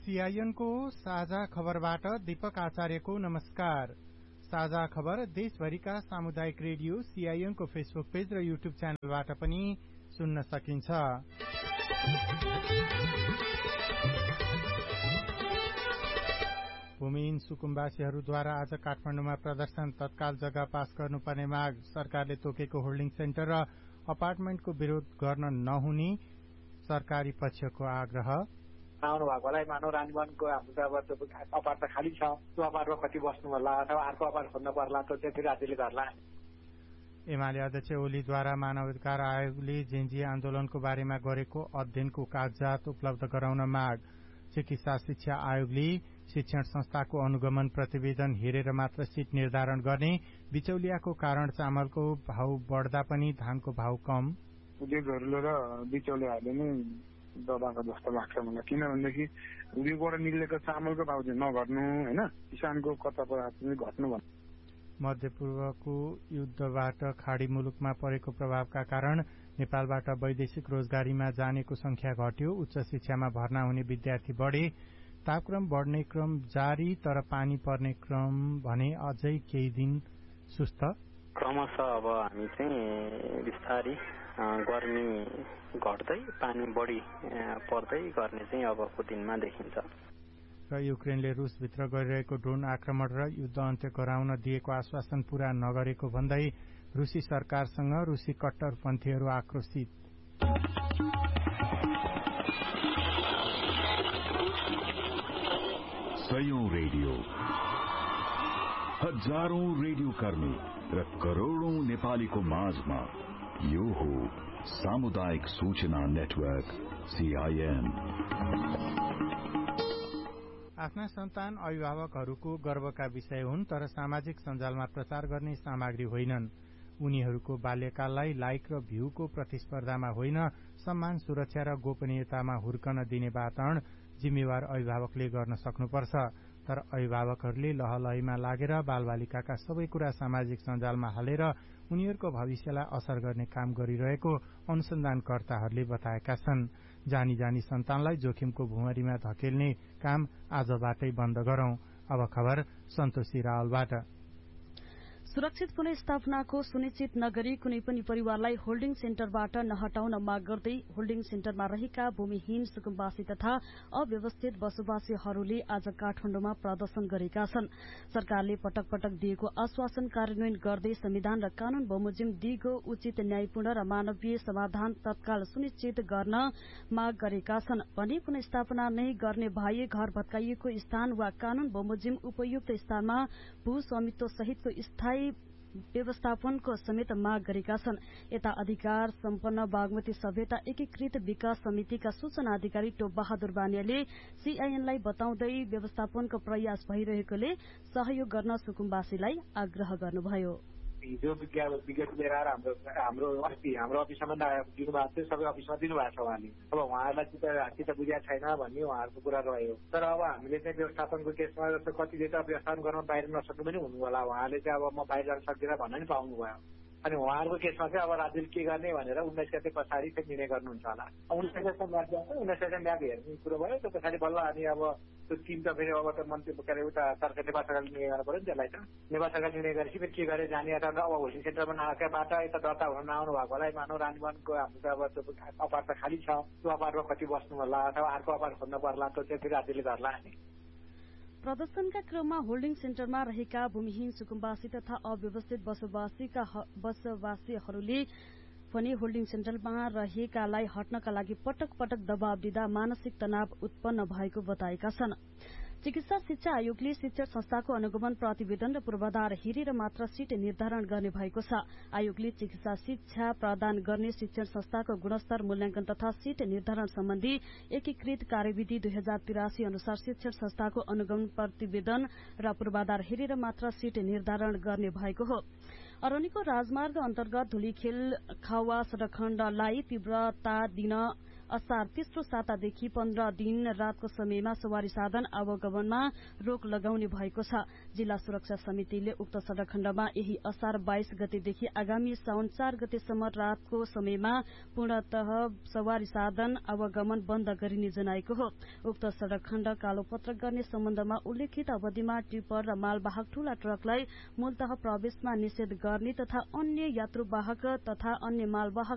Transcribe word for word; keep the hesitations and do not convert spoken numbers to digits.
CIN को साझा खबरबाट दीपक आचार्यको नमस्कार। साझा खबर देशभरिका सामुदायिक रेडियो सीआईएन को फेसबुक पेज र युट्युब च्यानलबाट पनि सुन्न सकिन्छ। भूमिहीन सुकुम्बासीहरूद्वारा आज काठमाडौँमा प्रदर्शन। तत्काल जग्गा पास गर्नुपर्ने माग। सरकारले तोकेको होल्डिङ सेन्टर र अपार्टमेन्टको विरोध गर्न नहुने सरकारी पक्षको आग्रह। आउनु भएकोलाई मानव रानीवनको हाम्रो अब अपार्ट खाली छ, त्यो अपार्टमा कति बस्नु होला अथवा अर्को अपार्ट खोज्नु पर्ला, त्यो चाहिँ फेरि राज्यले गर्ला। एमाले अध्यक्ष ओलीद्वारा मानवाधिकार आयोगले जेएनजी आन्दोलनको बारेमा गरेको अध्ययनको कागजात उपलब्ध गराउन माग। चिकित्सा शिक्षा आयोगले शिक्षण संस्थाको अनुगमन प्रतिवेदन हेरेर मात्र सीट निर्धारण गर्ने। बिचौलियाको कारण चामलको भाव बढ्दा पनि धानको भाव कम। उद्योगहरूले र बिचौलियाहरूले नै दबाएको जस्तो लाग्छ मलाई, किनभनेदेखि उद्योगबाट निक्लेको चामलको भाव चाहिँ नघट्नु, होइन, किसानको कताबाट पनि घट्नु भन्नु। मध्यपूर्वको युद्धबाट खाडी मुलुकमा परेको प्रभावका कारण नेपालबाट वैदेशिक रोजगारीमा जानेको संख्या घट्यो। उच्च शिक्षामा भर्ना हुने विद्यार्थी बढे। तापक्रम बढ्ने क्रम जारी, तर पानी पर्ने क्रम भने अझै केही दिन सुस्त। क्रमशः अब हामी चाहिँ बिस्तारै गर्मी घट्दै पानी बढी पर्दै गर्ने चाहिँ अबको दिनमा देखिन्छ। र युक्रेनले रुसभित्र गरिरहेको ड्रोन आक्रमण र युद्ध अन्त्य गराउन दिएको आश्वासन पूरा नगरेको भन्दै रुसी सरकारसँग रुसी कट्टरपन्थीहरू आक्रोशित। सयौं रेडियो, हजारौं रेडियो कर्मी र करोड़ौं नेपालीको माझमा यो हो सामुदायिक सूचना नेटवर्क सीआईएन। आफ्ना सन्तान अभिभावकहरूको गर्वका विषय हुन्, तर सामाजिक सञ्जालमा प्रचार गर्ने सामग्री होइनन्। उनीहरूको बाल्यकाललाई लाइक र भ्यूको प्रतिस्पर्धामा होइन, सम्मान, सुरक्षा र गोपनीयतामा हुर्कन दिने वातावरण जिम्मेवार अभिभावकले गर्न सक्नुपर्छ। तर अभिभावकहरूले लहलहीमा लागेर बालबालिकाका सबै कुरा सामाजिक सञ्जालमा हालेर उनीहरूको भविष्यलाई असर गर्ने काम गरिरहेको अनुसन्धानकर्ताहरूले बताएका छन्। जानी जानी सन्तानलाई जोखिमको भुमरीमा धकेल्ने काम आजबाटै बन्द गरौं। अब खबर सन्तोषी रावलबाट। सुरक्षित पुनर्स्थापनाको सुनिश्चित नगरी कुनै पनि परिवारलाई होल्डिङ सेन्टरबाट नहटाउन माग गर्दै होल्डिङ सेन्टरमा रहेका भूमिहीन सुकुम्बासी तथा अव्यवस्थित बसोबासीहरूले आज काठमाडौँमा प्रदर्शन गरेका छन्। सरकारले पटक पटक दिएको आश्वासन कार्यान्वयन गर्दै संविधान र कानून बमोजिम दिगो उचित न्यायपूर्ण र मानवीय समाधान तत्काल सुनिश्चित गर्न माग गरेका छन् भने पुनर्स्थापना नै गर्ने भए घर भत्काइएको स्थान वा कानून बमोजिम उपयुक्त स्थानमा भू स्वामित्व सहितको स्थायी व्यवस्थापनको समेत माग गरेका छन्। यता अधिकार सम्पन्न बागमती सभ्यता एकीकृत विकास समितिका सूचना अधिकारी टोप बहादुर बानियाले सीआईएनलाई बताउँदै व्यवस्थापनको प्रयास भइरहेकोले सहयोग गर्न सुकुम्बासीलाई आग्रह गर्नुभयो। हिजो विज्ञप्ति लिएर आएर हाम्रो हाम्रो अस्ति हाम्रो अफिसमा दिनुभएको थियो, सबै अफिसमा दिनुभएको छ उहाँले। अब उहाँहरूलाई चित्त बुझाएको छैन भन्ने उहाँहरूको कुरा रह्यो। तर अब हामीले चाहिँ व्यवस्थापनको केसमा जस्तो कतिले त व्यवस्थापन गर्न बाहिर नसक्नु पनि हुनु होला। उहाँले चाहिँ अब म बाहिर जान सक्दिनँ भन्न नि पाउनुभयो। अनि उहाँहरूको केसमा चाहिँ अब राज्यले के गर्ने भनेर उन्नाइस गते पछाडि चाहिँ निर्णय गर्नुहुन्छ होला। उन्नाइस गते म्याच जान्छ, उन्नाइस गते म्याच हेर्ने कुरो भयो। त्यो पछाडि बल्ल अनि अब त्यो टिम त फेरि अब त मन्त्री के अरे उता सरकार नेपाल सरकारले निर्णय गर्नु पऱ्यो नि त्यसलाई त। नेपाल सरकारले निर्णय गरेपछि फेरि के गरे जाने यता अब होल्डिङ सेन्टरमा नआएकाबाट यता दर्ता हुन नआउनु भएकोलाई मानव रानीवनको हाम्रो अब त्यो अपार्ट त खाली छ, त्यो अपार्टमा कति बस्नु होला अथवा अर्को अपार्ट खोज्नु पर्ला, त्यो चाहिँ फेरि राज्यले गर्ला नि। प्रदर्शनका क्रममा होल्डिङ सेन्टरमा रहेका भूमिहीन सुकुम्बासी तथा अव्यवस्थित बसोबासीका बसोबासीहरूले पनि होल्डिङ सेन्टरमा रहेकालाई हट्नका लागि पटक पटक दबाव दिँदा मानसिक तनाव उत्पन्न भएको बताएका छन्। चिकित्सा शिक्षा आयोगले शिक्षण संस्थाको अनुगमन प्रतिवेदन र पूर्वाधार हेरेर मात्र सीट निर्धारण गर्ने भएको छ। आयोगले चिकित्सा शिक्षा प्रदान गर्ने शिक्षण संस्थाको गुणस्तर मूल्याङ्कन तथा सीट निर्धारण सम्बन्धी एकीकृत कार्यविधि दुई हजार तिरासी अनुसार शिक्षण संस्थाको अनुगमन प्रतिवेदन र पूर्वाधार हेरेर मात्र सीट निर्धारण गर्ने भएको हो। अरनिको राजमार्ग अन्तर्गत धुलीखेल खावा सडक खण्डलाई तीव्रता दिन असार तेस्रो सातादेखि पन्ध्र दिन रातको समयमा सवारी साधन आवागमनमा रोक लगाउने भएको छ। जिल्ला सुरक्षा समितिले उक्त सड़क खण्डमा यही असार बाइस गतेदेखि आगामी साउन चार गतेसम्म रातको समयमा पूर्णतः सवारी साधन आवागमन बन्द गरिने जनाएको हो। उक्त सड़क खण्ड कालोपत्र गर्ने सम्बन्धमा उल्लेखित अवधिमा टिप्पर र मालवाहक ठूला ट्रकलाई मूलतः प्रवेशमा निषेध गर्ने तथा अन्य यात्रुवाहक तथा अन्य मालवाहक